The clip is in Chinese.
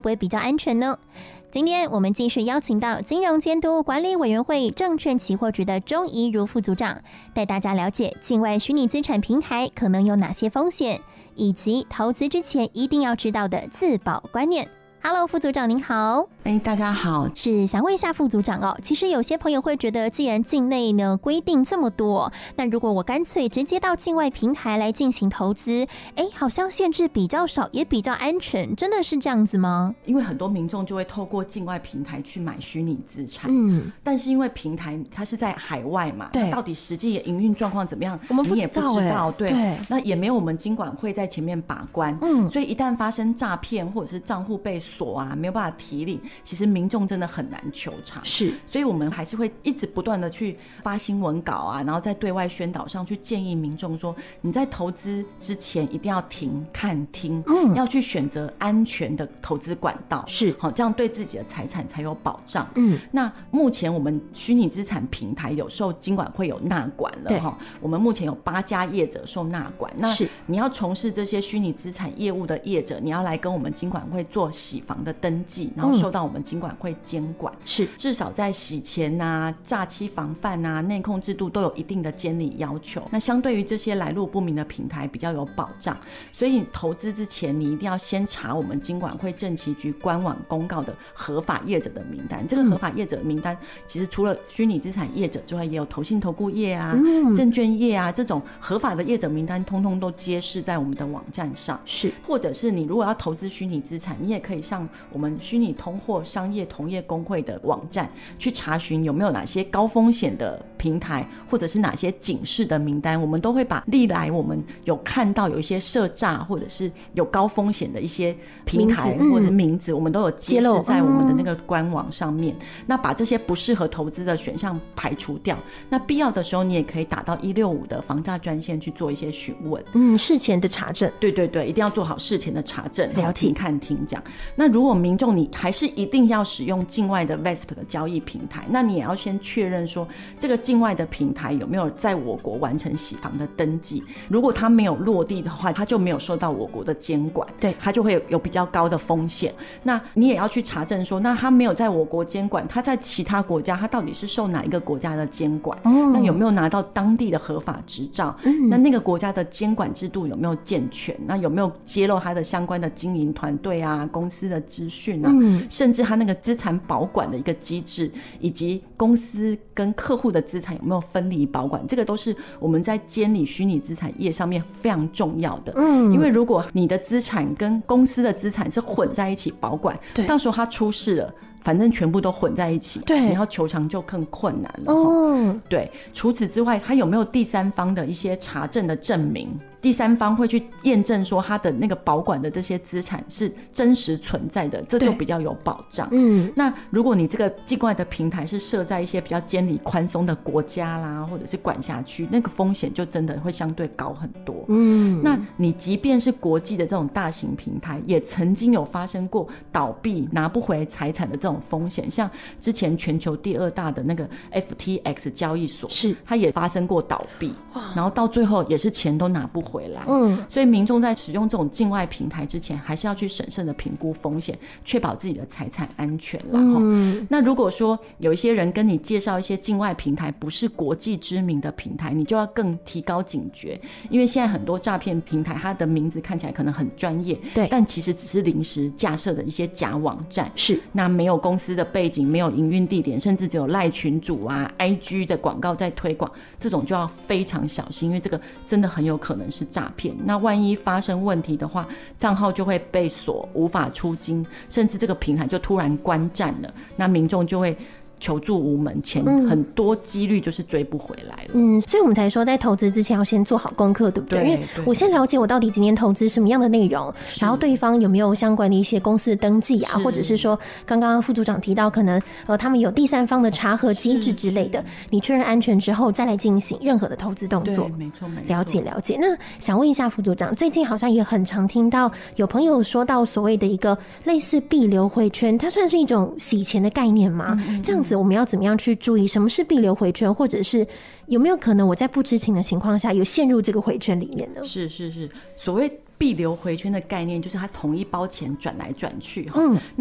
不会比较安全呢？今天我们继续邀请到金融监督管理委员会证券期货局的钟怡如副组长，带大家了解境外虚拟资产平台可能有哪些风险，以及投资之前一定要知道的自保观念。Hello， 副组长您好。 大家好。 是想问一下副组长哦，其实有些朋友会觉得，既然境内呢规定这么多，那如果我干脆直接到境外平台来进行投资，好像限制比较少，也比较安全，真的是这样子吗？ 因为很多民众就会透过境外平台去买虚拟资产，但是因为平台它是在海外嘛，对，到底实际的营运状况怎么样， 我们你也不知道，对，那也没有我们金管会在前面把关，所以一旦发生诈骗或者是账户被锁啊，没有办法提领，其实民众真的很难求偿。是，所以我们还是会一直不断的去发新闻稿啊，然后在对外宣导上去建议民众说，你在投资之前一定要停看听，要去选择安全的投资管道，是，好，这样对自己的财产才有保障。那目前我们虚拟资产平台有受金管会有纳管了，我们目前有8家业者受纳管。那你要从事这些虚拟资产业务的业者，你要来跟我们金管会做洗房的登记，然后受到我们金管会监管，是至少在洗钱啊、诈欺防范啊、内控制度都有一定的监理要求。那相对于这些来路不明的平台比较有保障，所以投资之前你一定要先查我们金管会政企局官网公告的合法业者的名单。这个合法业者的名单其实除了虚拟资产业者之外，也有投信投顾业啊、证券业啊，这种合法的业者名单通通都揭示在我们的网站上。是，或者是你如果要投资虚拟资产，你也可以上我们虚拟通货商业同业公会的网站去查询有没有哪些高风险的平台，或者是哪些警示的名单，我们都会把历来我们有看到有一些涉诈或者是有高风险的一些平台或者是名字，我们都有揭示在我们的那个官网上面。那把这些不适合投资的选项排除掉，那必要的时候你也可以打到165的防诈专线去做一些询问。 事前的查证。 对对对，一定要做好事前的查证，了解，看听这样。那如果民众你还是一定要使用境外的 VESP 的交易平台，那你也要先确认说这个境外的平台有没有在我国完成洗房的登记。如果它没有落地的话，它就没有受到我国的监管，对，它就会有比较高的风险。那你也要去查证说，那它没有在我国监管，它在其他国家它到底是受哪一个国家的监管，那有没有拿到当地的合法执照，那个国家的监管制度有没有健全，那有没有揭露它的相关的经营团队啊、公司的资讯啊，甚至它那个资产保管的一个机制，以及公司跟客户的资产有没有分离保管，这个都是我们在监理虚拟资产业上面非常重要的。因为如果你的资产跟公司的资产是混在一起保管，到时候它出事了，反正全部都混在一起，对，你要求偿就更困难了。对，除此之外，它有没有第三方的一些查证的证明？第三方会去验证说他的那个保管的这些资产是真实存在的，这就比较有保障。那如果你这个境外的平台是设在一些比较监理宽松的国家啦，或者是管辖区，那个风险就真的会相对高很多。那你即便是国际的这种大型平台，也曾经有发生过倒闭拿不回财产的这种风险，像之前全球第2大的那个 FTX 交易所，是它也发生过倒闭，然后到最后也是钱都拿不回来。所以民众在使用这种境外平台之前，还是要去审慎的评估风险，确保自己的财产安全啦。那如果说有一些人跟你介绍一些境外平台不是国际知名的平台，你就要更提高警觉，因为现在很多诈骗平台它的名字看起来可能很专业，对，但其实只是临时架设的一些假网站，是那没有公司的背景，没有营运地点，甚至只有赖群主啊 IG 的广告在推广，这种就要非常小心，因为这个真的很有可能是诈骗。那万一发生问题的话，账号就会被锁，无法出金，甚至这个平台就突然关站了，那民众就会求助无门，钱很多几率就是追不回来了。 所以我们才说在投资之前要先做好功课，对不对？因为我先了解我到底今天投资什么样的内容，然后对方有没有相关的一些公司的登记啊，或者是说刚刚副组长提到可能他们有第三方的查核机制之类的，你确认安全之后再来进行任何的投资动作。 没错没错， 了解了解。那想问一下副组长，最近好像也很常听到有朋友说到所谓的一个类似闭流回圈，它算是一种洗钱的概念吗？这样子我们要怎么样去注意什么是闭流回圈，或者是有没有可能我在不知情的情况下有陷入这个回圈里面呢？ 是，所谓闭流回圈的概念就是它同一包钱转来转去哈。